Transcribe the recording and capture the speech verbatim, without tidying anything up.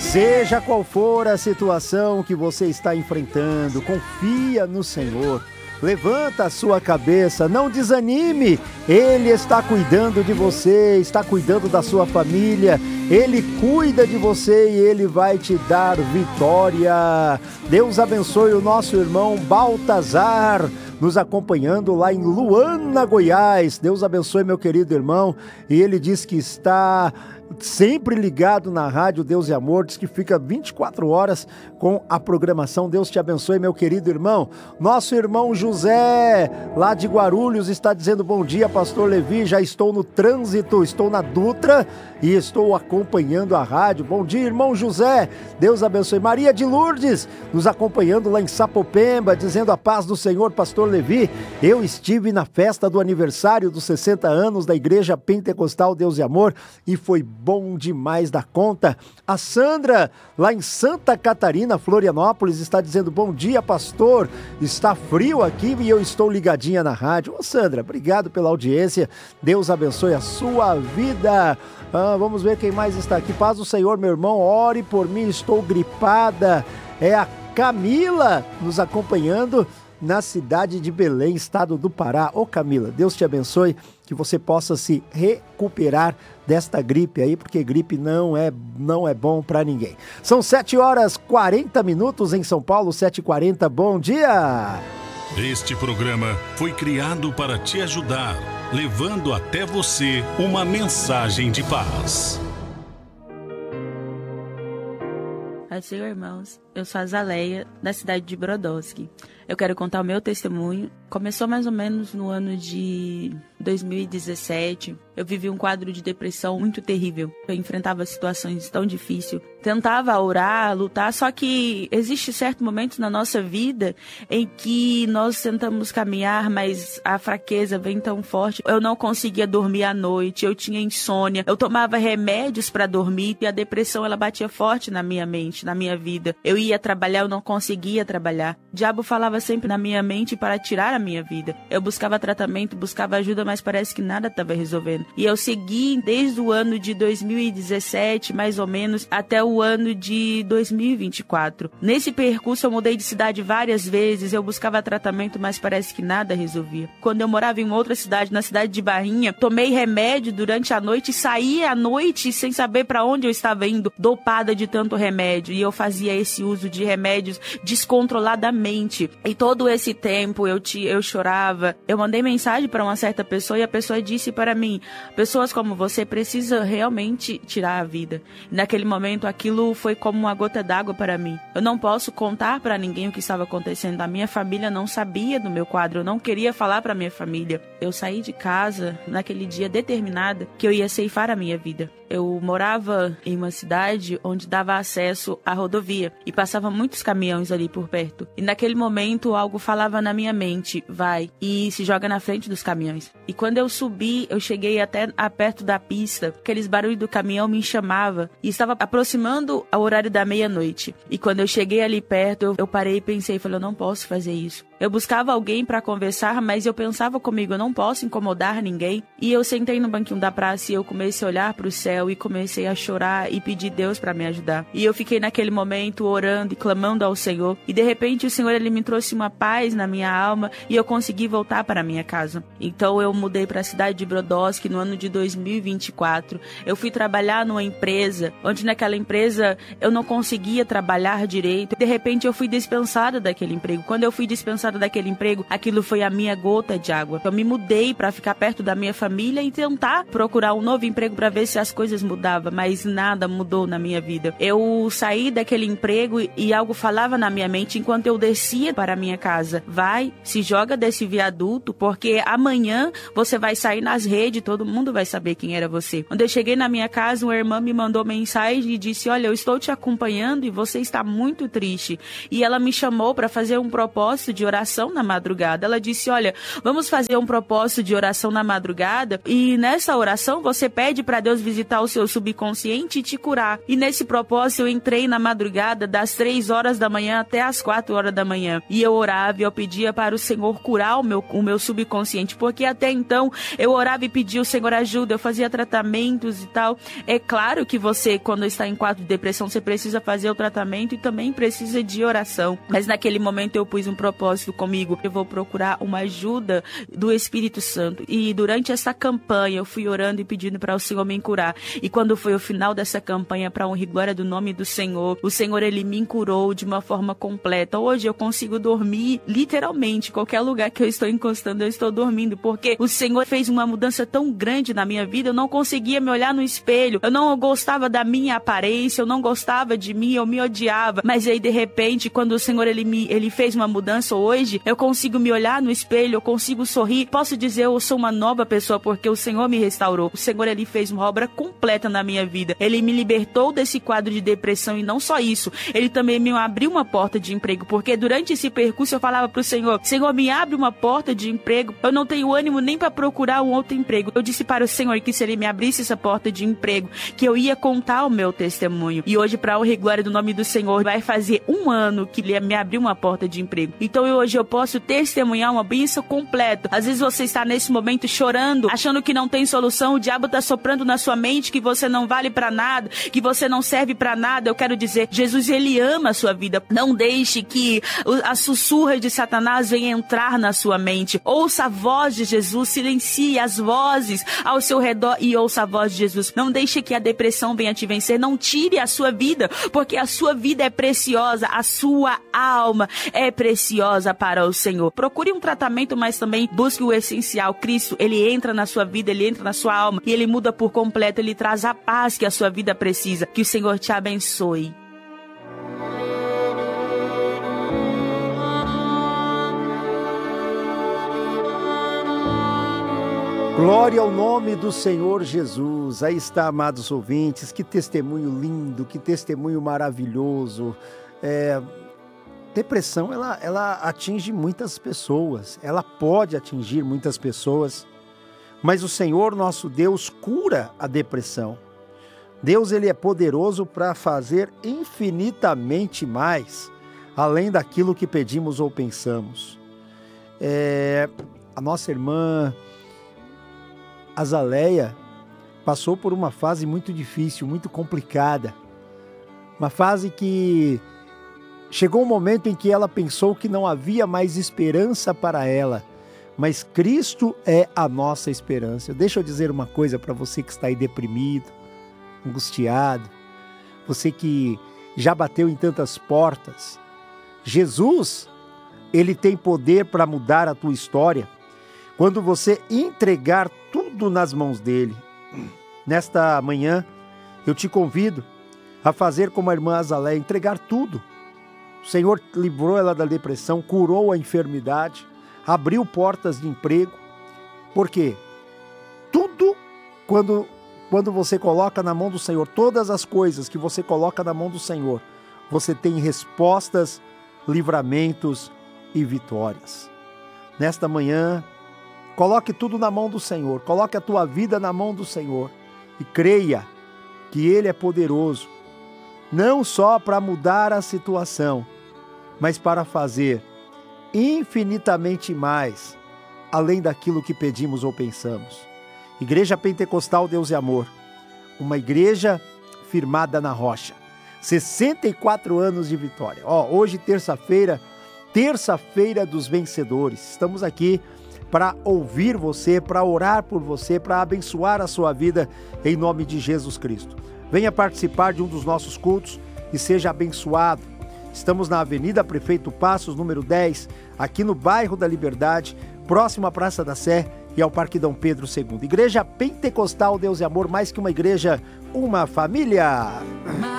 Seja qual for a situação que você está enfrentando, confia no Senhor. Levanta a sua cabeça, não desanime. Ele está cuidando de você, está cuidando da sua família. Ele cuida de você e Ele vai te dar vitória. Deus abençoe o nosso irmão Baltazar, nos acompanhando lá em Luana, Goiás. Deus abençoe meu querido irmão. E ele diz que está sempre ligado na rádio Deus e Amor, diz que fica vinte e quatro horas com a programação. Deus te abençoe, meu querido irmão. Nosso irmão José, lá de Guarulhos, está dizendo: bom dia, pastor Levi, já estou no trânsito, estou na Dutra e estou acompanhando a rádio. Bom dia, irmão José, Deus abençoe. Maria de Lourdes, nos acompanhando lá em Sapopemba, dizendo: a paz do Senhor, pastor Levi, eu estive na festa do aniversário dos sessenta anos da Igreja Pentecostal Deus e Amor e foi bom demais da conta. A Sandra, lá em Santa Catarina, Florianópolis, está dizendo: bom dia, pastor, está frio aqui e eu estou ligadinha na rádio. Ô Sandra, obrigado pela audiência, Deus abençoe a sua vida. Ah, vamos ver quem mais está aqui. Paz do Senhor, meu irmão, ore por mim, estou gripada. É a Camila nos acompanhando na cidade de Belém, estado do Pará. Ô Camila, Deus te abençoe, que você possa se recuperar desta gripe aí, porque gripe não é, não é bom para ninguém. São sete horas e quarenta minutos em São Paulo, sete e quarenta, bom dia! Este programa foi criado para te ajudar, levando até você uma mensagem de paz. Paz do Senhor, irmãos. Eu sou a Zaleia, da cidade de Brodowski. Eu quero contar o meu testemunho. Começou mais ou menos no ano de dois mil e dezessete. Eu vivi um quadro de depressão muito terrível. Eu enfrentava situações tão difíceis. Tentava orar, lutar, só que existe certo momento na nossa vida em que nós tentamos caminhar, mas a fraqueza vem tão forte. Eu não conseguia dormir à noite, eu tinha insônia, eu tomava remédios para dormir e a depressão ela batia forte na minha mente, na minha vida. Eu ia trabalhar, eu não conseguia trabalhar. O diabo falava sempre na minha mente para tirar a minha vida. Eu buscava tratamento, buscava ajuda, mas parece que nada estava resolvendo. E eu segui desde o ano de dois mil e dezessete, mais ou menos, até o ano de dois mil e vinte e quatro. Nesse percurso eu mudei de cidade várias vezes, eu buscava tratamento, mas parece que nada resolvia. Quando eu morava em outra cidade, na cidade de Barrinha, tomei remédio durante a noite, saí à noite sem saber para onde eu estava indo, dopada de tanto remédio. E eu fazia esse uso de remédios descontroladamente. E todo esse tempo eu, te, eu chorava. Eu mandei mensagem para uma certa pessoa e a pessoa disse para mim: pessoas como você precisam realmente tirar a vida. E naquele momento aquilo foi como uma gota d'água para mim. Eu não posso contar para ninguém o que estava acontecendo. A minha família não sabia do meu quadro. Eu não queria falar para minha família. Eu saí de casa naquele dia determinada que eu ia ceifar a minha vida. Eu morava em uma cidade onde dava acesso à rodovia e passava muitos caminhões ali por perto. E naquele momento algo falava na minha mente: vai e se joga na frente dos caminhões. E quando eu subi, eu cheguei até a perto da pista. Aqueles barulhos do caminhão me chamavam e estava aproximando ao horário da meia-noite. E quando eu cheguei ali perto, eu, eu parei e pensei, falei, eu não posso fazer isso. Eu buscava alguém para conversar, mas eu pensava comigo, eu não posso incomodar ninguém. E eu sentei no banquinho da praça e eu comecei a olhar para o céu e comecei a chorar e pedir Deus para me ajudar. E eu fiquei naquele momento orando e clamando ao Senhor. E de repente o Senhor ele me trouxe uma paz na minha alma e eu consegui voltar para minha casa. Então eu mudei para a cidade de Brodowski no ano de dois mil e vinte e quatro. Eu fui trabalhar numa empresa, onde naquela empresa eu não conseguia trabalhar direito. De repente eu fui dispensada daquele emprego. Quando eu fui dispensada daquele emprego, aquilo foi a minha gota de água. Eu me mudei para ficar perto da minha família e tentar procurar um novo emprego para ver se as coisas mudavam, mas nada mudou na minha vida. Eu saí daquele emprego e algo falava na minha mente enquanto eu descia para a minha casa: vai, se joga desse viaduto, porque amanhã você vai sair nas redes, todo mundo vai saber quem era você. Quando eu cheguei na minha casa, uma irmã me mandou mensagem e disse: olha, eu estou te acompanhando e você está muito triste. E ela me chamou para fazer um propósito de oração na madrugada. Ela disse: olha, vamos fazer um propósito de oração na madrugada e nessa oração você pede para Deus visitar o seu subconsciente e te curar. E nesse propósito eu entrei na madrugada das três horas da manhã até as quatro horas da manhã e eu orava e eu pedia para o Senhor curar o meu, o meu subconsciente, porque até então eu orava e pedia o Senhor ajuda, eu fazia tratamentos e tal. É claro que você, quando está em quadro de depressão, você precisa fazer o tratamento e também precisa de oração. Mas naquele momento eu pus um propósito comigo. Eu vou procurar uma ajuda do Espírito Santo. E durante essa campanha eu fui orando e pedindo para o Senhor me curar. E quando foi o final dessa campanha, para honra e glória do nome do Senhor, o Senhor, ele me curou de uma forma completa. Hoje eu consigo dormir literalmente. Qualquer lugar que eu estou encostando, eu estou dormindo. Porque o Senhor fez uma mudança tão grande na minha vida. Eu não conseguia me olhar no espelho. Eu não gostava da minha aparência. Eu não gostava de mim. Eu me odiava. Mas aí, de repente, quando o Senhor, ele, me, ele fez uma mudança hoje, eu consigo me olhar no espelho. Eu consigo sorrir. Posso dizer, eu sou uma nova pessoa porque o Senhor me restaurou. O Senhor, ele fez uma obra completa na minha vida. Ele me libertou desse quadro de depressão e não só isso. Ele também me abriu uma porta de emprego, porque durante esse percurso eu falava pro Senhor, Senhor, me abre uma porta de emprego. Eu não tenho ânimo nem para procurar um outro emprego. Eu disse para o Senhor que se Ele me abrisse essa porta de emprego, que eu ia contar o meu testemunho. E hoje, para a honra e glória do nome do Senhor, vai fazer um ano que Ele me abriu uma porta de emprego. Então eu, hoje eu posso testemunhar uma bênção completa. Às vezes você está nesse momento chorando, achando que não tem solução, o diabo está soprando na sua mente que você não vale para nada, que você não serve para nada. Eu quero dizer, Jesus, Ele ama a sua vida. Não deixe que a sussurra de Satanás venha entrar na sua mente. Ouça a voz de Jesus, silencie as vozes ao seu redor e ouça a voz de Jesus. Não deixe que a depressão venha te vencer. Não tire a sua vida, porque a sua vida é preciosa, a sua alma é preciosa para o Senhor. Procure um tratamento, mas também busque o essencial. Cristo, Ele entra na sua vida, Ele entra na sua alma e Ele muda por completo. Ele traz a paz que a sua vida precisa. Que o Senhor te abençoe. Glória ao nome do Senhor Jesus. Aí está, amados ouvintes, que testemunho lindo, que testemunho maravilhoso. É, depressão, ela, ela atinge muitas pessoas, ela pode atingir muitas pessoas, mas o Senhor nosso Deus cura a depressão. Deus, Ele é poderoso para fazer infinitamente mais, além daquilo que pedimos ou pensamos. É, a nossa irmã Azaleia passou por uma fase muito difícil, muito complicada. Uma fase que chegou um momento em que ela pensou que não havia mais esperança para ela. Mas Cristo é a nossa esperança. Deixa eu dizer uma coisa para você que está aí deprimido, angustiado, você que já bateu em tantas portas. Jesus, Ele tem poder para mudar a tua história. Quando você entregar tudo nas mãos dele. Nesta manhã, eu te convido a fazer como a irmã Azaleia, entregar tudo. O Senhor livrou ela da depressão, curou a enfermidade, abriu portas de emprego. Por quê? Tudo, quando, quando você coloca na mão do Senhor, todas as coisas que você coloca na mão do Senhor, você tem respostas, livramentos e vitórias. Nesta manhã, coloque tudo na mão do Senhor, coloque a tua vida na mão do Senhor e creia que Ele é poderoso, não só para mudar a situação, mas para fazer infinitamente mais, além daquilo que pedimos ou pensamos. Igreja Pentecostal Deus e Amor, uma igreja firmada na rocha, sessenta e quatro anos de vitória. Ó, hoje, terça-feira, terça-feira dos vencedores, estamos aqui para ouvir você, para orar por você, para abençoar a sua vida em nome de Jesus Cristo. Venha participar de um dos nossos cultos e seja abençoado. Estamos na Avenida Prefeito Passos, número dez, aqui no bairro da Liberdade, próximo à Praça da Sé e ao Parque Dom Pedro segundo. Igreja Pentecostal Deus e Amor, mais que uma igreja, uma família.